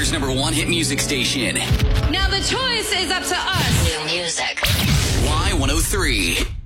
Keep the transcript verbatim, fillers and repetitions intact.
Vancouver's number one hit music station. Now the choice is up to us. New music. Y one oh three.